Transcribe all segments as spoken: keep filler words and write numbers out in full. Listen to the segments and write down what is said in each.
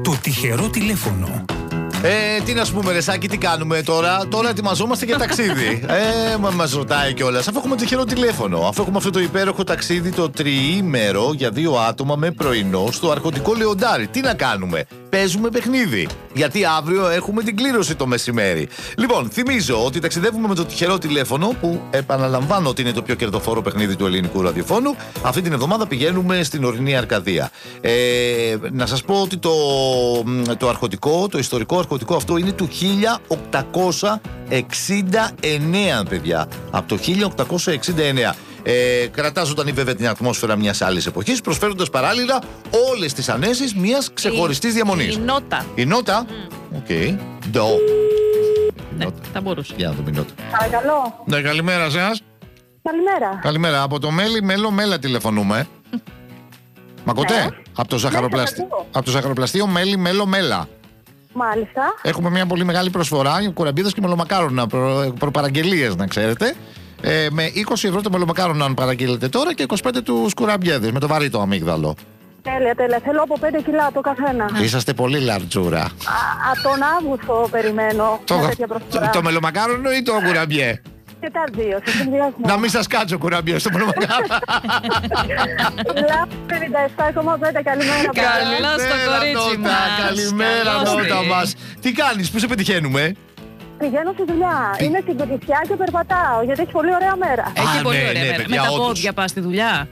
Το τυχερό τηλέφωνο. Ε, τι να σου πούμε, Ρεσάκη, τι κάνουμε τώρα? Τώρα ετοιμαζόμαστε για ταξίδι. Ε, μα μας ρωτάει κιόλας. Αφού έχουμε τυχερό τηλέφωνο, αφού έχουμε αυτό το υπέροχο ταξίδι το τριήμερο για δύο άτομα με πρωινό στο αρχοντικό Λεοντάρι. Τι να κάνουμε? Παίζουμε παιχνίδι. Γιατί αύριο έχουμε την κλήρωση το μεσημέρι. Λοιπόν, θυμίζω ότι ταξιδεύουμε με το τυχερό τηλέφωνο, που επαναλαμβάνω ότι είναι το πιο κερδοφόρο παιχνίδι του ελληνικού ραδιοφώνου. Αυτή την εβδομάδα πηγαίνουμε στην ορεινή Αρκαδία. Ε, να σας πω ότι το, το αρχοντικό, το ιστορικό αρχοντικό αυτό είναι του χίλια οκτακόσια εξήντα εννέα, παιδιά. Από το χίλια οκτακόσια εξήντα εννέα. Ε, κρατά ζωντανή βέβαια την ατμόσφαιρα μιας άλλης εποχής, προσφέροντας παράλληλα όλες τις ανέσεις μιας ξεχωριστής διαμονής. Η νότα. Η νότα. Οκ. Okay. Ντο. Ναι, θα μπορούσε. Για να δούμε η νότα. Παρακαλώ. Ναι, καλημέρα σας. Καλημέρα. Καλημέρα. Από το Μέλι Μέλο Μέλα τηλεφωνούμε. Μ' ακούτε? Ναι. Από το ζαχαροπλαστή... Ναι, Από το ζαχαροπλαστείο Μέλι Μέλο Μέλα. Μάλιστα. Έχουμε μια πολύ μεγάλη προσφορά, κουραμπίδες και μελομακάρονα, προ... προπαραγγελίες να ξέρετε. Ε, με είκοσι ευρώ το μελομακάρονα αν παραγγείλετε τώρα και είκοσι πέντε τους κουραμπιέδες με το βαρύ το αμύγδαλο. Τέλεια, τέλεια. Θέλω από πέντε κιλά το καθένα. Είσαστε πολύ λαρτζούρα. Από τον Αύγουστο περιμένω Το, μια τέτοια το, προσφορά. το μελομακάρονο ή το κουραμπιέ? Και τα δύο, σε συνδυασμό. Να μην σας κάτσω κουραμπιέ στο μελομακάρονο. Λάβω πενήντα επτά κόμμα πέντε, καλημέρα. Καλά στο κορίτσι μας. Καλημέρα νότα μας. Τι κάνεις, πού σε πετυχαίνουμε? Πηγαίνω στη δουλειά. Είμαι στην Κηφισιά και περπατάω γιατί έχει πολύ ωραία μέρα. Έχει Α, πολύ ναι, ωραία ναι, μέρα. παιδιά, Με τα όντως. πόδια πας στη δουλειά.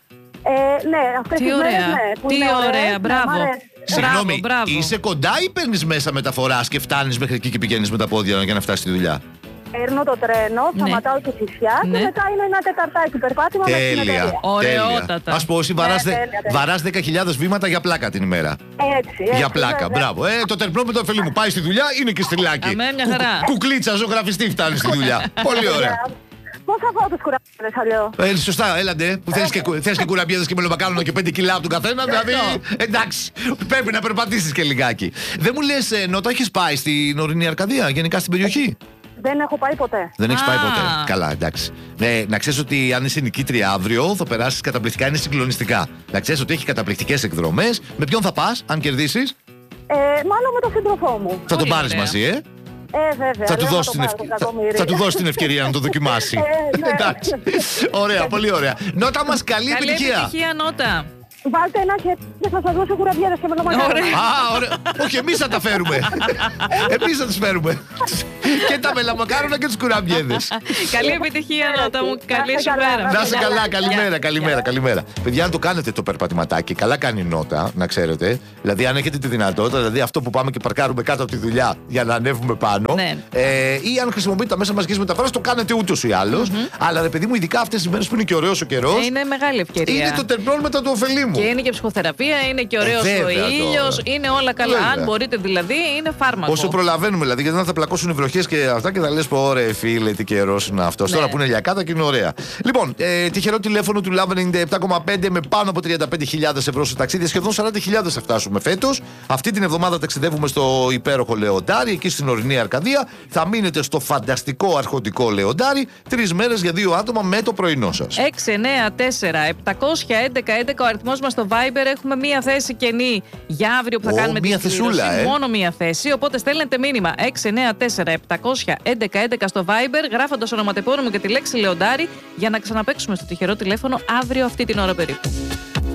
Ε, ναι, αυτές Τι τις μέρες ωραία. ναι. Που Τι είναι ωραίες, ωραία, ναι, μπράβο. μ' αρέσει. Συγγνώμη, μπράβο. είσαι κοντά ή παίρνεις μέσα μεταφοράς και φτάνεις μέχρι εκεί και πηγαίνεις με τα πόδια για να φτάσεις στη δουλειά? Παίρνω το τρένο, σταματάω στη Κηφισιά Ναι. και μετά είναι ένα τεταρτάκι περπάτημα με την Τέλεια. εταιρεία. Ωραιότατα. Ας πω, εσύ βαράς, Ναι, δε- τέλεια, τέλεια. βαράς δέκα χιλιάδες βήματα για πλάκα την ημέρα. Έτσι, έτσι. Για πλάκα, βέβαια. μπράβο. Ε, το τερπνόμετρο φίλοι μου πάει στη δουλειά, είναι και στυλάκι. Αμέ, μια χαρά. Κουκλίτσα, ζωγραφιστή φτάνει στη δουλειά. Πολύ ωραία. Πώς θα πάω τους κουραμπιέδες αλλιώς? Ε, σωστά, έλατε. Που θες και, θες και κουραμπιέδες και μελομακάρονα και πέντε κιλά από τον καθένα. Δηλαδή, εντάξει, πρέπει να περπατήσεις και λιγάκι. Δεν μου λες, ε, Νότα, έχεις πάει στην ορεινή Αρκαδία, γενικά στην περιοχή? Δεν έχω πάει ποτέ. Δεν έχεις Α. πάει ποτέ. Καλά, εντάξει. Ναι, να ξέρεις ότι αν είσαι νικήτρια αύριο θα περάσεις καταπληκτικά, είναι συγκλονιστικά. Να ξέρεις ότι έχει καταπληκτικές εκδρομές. Με ποιον θα πας, αν κερδίσεις? Ε, μάλλον με τον σύντροφό μου. Θα τον Πολύ πάρεις ωραία. μαζί, ε. Ε, βέβαια. Θα του, λέω να δώσει το την πάρω ευκαι- το θα, κακομοίρι. θα του δώσει την ευκαιρία να το δοκιμάσει. Ε, ναι. Εντάξει. Ωραία, πολύ ωραία. Νότα μας, καλή, Καλή επιτυχία. επιτυχία, Νότα. Βάλτε ένα χέρι και θα σας δώσω κουραμπιέδες και μελομακάρονα. Ωραία. Α, ωραία. Όχι, εμείς θα τα φέρουμε. Εμείς θα τις φέρουμε. Και τα μελαμακάρονα και τους κουραμπιέδες. Καλή επιτυχία, Νότα μου. Καλή Να σου είστε καλά, μέρα. Να είσαι καλά, Γεια. καλημέρα, καλημέρα, καλημέρα. Παιδιά, αν το κάνετε το περπατηματάκι, καλά κάνει η Νότα, να ξέρετε. Δηλαδή, αν έχετε τη δυνατότητα, δηλαδή αυτό που πάμε και παρκάρουμε κάτω από τη δουλειά για να ανέβουμε πάνω. Ναι. Ε, ή αν χρησιμοποιείτε τα μέσα μαζικής μεταφοράς, το κάνετε ούτως ή άλλως. Αλλά ρε παιδί μου, ειδικά αυτές τις μέρες που είναι και ωραίος ο καιρός, Είναι μεγάλη ευκαιρία. είναι το τερπνόλμετα του ωφελήμου. Και είναι και ψυχοθεραπεία, είναι και ωραίο Ε, ο βέβαια ήλιος, τώρα. είναι όλα καλά. Βέβαια. Αν μπορείτε δηλαδή, είναι φάρμακο. Όσο προλαβαίνουμε δηλαδή, γιατί δεν θα πλακώσουν οι βροχές και αυτά και θα λες πω ωραία φίλε, τι καιρός είναι αυτός. Ναι. Τώρα που είναι λιακάτα και είναι ωραία. Λοιπόν, ε, τυχερό τηλέφωνο του Love ενενήντα επτά κόμμα πέντε με πάνω από τριάντα πέντε χιλιάδες ευρώ σε ταξίδια. Σχεδόν σαράντα χιλιάδες θα φτάσουμε φέτος. Αυτή την εβδομάδα ταξιδεύουμε στο υπέροχο Λεοντάρι, εκεί στην ορεινή Αρκαδία. Θα μείνετε στο φανταστικό αρχοντικό Λεοντάρι τρεις μέρες για δύο άτομα με το πρωινό σας. έξι εννέα τέσσερα επτακόσια έντεκα έντεκα ο αριθμός μας στο Viber. Έχουμε μία θέση κενή για αύριο που θα Ω, κάνουμε μία την θεσούλα, κλήρωση. ε. Μόνο μία θέση. Οπότε στέλνετε μήνυμα έξι εννέα τέσσερα επτακόσια έντεκα έντεκα στο Viber, γράφοντας ονοματεπώνυμο και τη λέξη Λεοντάρι, για να ξαναπαίξουμε στο τυχερό τηλέφωνο αύριο αυτή την ώρα περίπου.